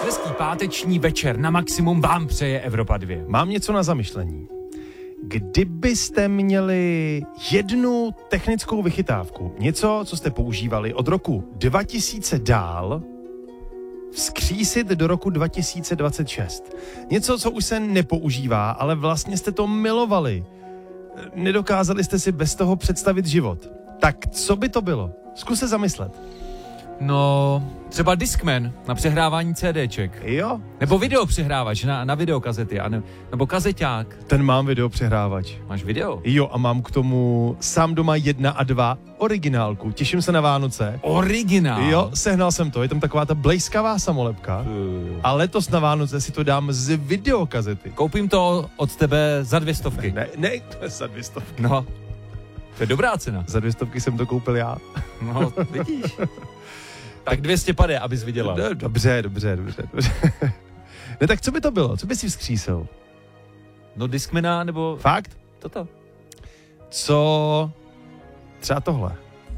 Hezký páteční večer na maximum vám přeje Evropa 2. Mám něco na zamyšlení. Kdybyste měli jednu technickou vychytávku, něco, co jste používali od roku 2000 dál, vzkřísit do roku 2026. Něco, co už se nepoužívá, ale vlastně jste to milovali. Nedokázali jste si bez toho představit život. Tak co by to bylo? Zkus se zamyslet. No, třeba Discman na přehrávání CDček. Jo? Nebo videopřehrávač na videokazety, nebo kazeťák. Ten mám videopřehrávač. Máš video? Jo, a mám k tomu Sám doma 1 a 2 originálku. Těším se na Vánoce. Originál? Jo, sehnal jsem to. Je tam taková ta blejskavá samolepka. A letos na Vánoce si to dám z videokazety. Koupím to od tebe za 200. Ne, to je za 200. No, to je dobrá cena. Za 200 jsem to koupil já. No, vidíš. Tak 200 pade, abys vydělal. Dobře. Ne, tak co by to bylo? Co by si vzkřísil? No Discmana, nebo... Fakt? Toto. Co... Třeba tohle.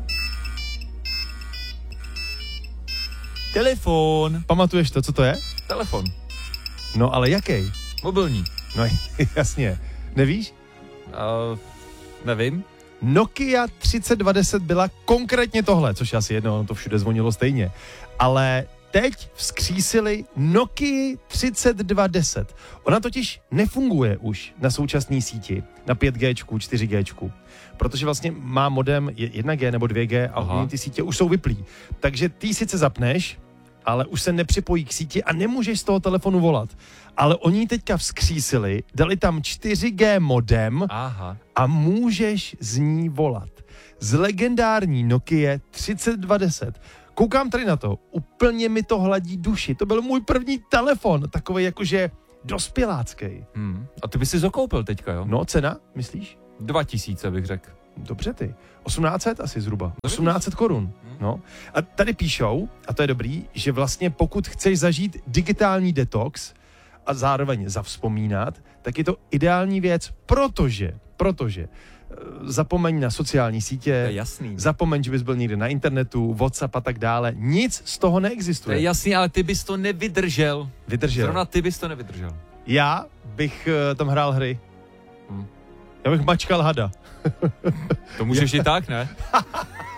Telefon. Pamatuješ to, co to je? Telefon. No, ale jaký? Mobilní. No, jasně. Nevíš? Nevím. Nokia 3210 byla konkrétně tohle, což je asi jedno, ono to všude zvonilo stejně. Ale teď vzkřísili Nokia 3210. Ona totiž nefunguje už na současné síti, na 5G, 4G, protože vlastně má modem 1G nebo 2G a ty sítě už jsou vyplý. Takže ty sice zapneš, ale už se nepřipojí k síti a nemůžeš z toho telefonu volat. Ale oni teďka vzkřísili, dali tam 4G modem a můžeš z ní volat. Z legendární Nokia 3210. Koukám tady na to, úplně mi to hladí duši. To byl můj první telefon, takovej jakože dospělácký. A ty bys si zakoupil teďka, jo? No, cena, myslíš? 2000 bych řekl. Dobře ty. 1800 asi zhruba. 1800 korun. No. A tady píšou, a to je dobrý, že vlastně pokud chceš zažít digitální detox a zároveň zavzpomínat, tak je to ideální věc, protože zapomeň na sociální sítě, to je jasný. Zapomeň, že bys byl někde na internetu, WhatsApp a tak dále. Nic z toho neexistuje. To je jasný, ale ty bys to nevydržel. Zrovna ty bys to nevydržel. Já bych tam hrál hry. Já bych mačkal hada. To můžeš i tak, ne?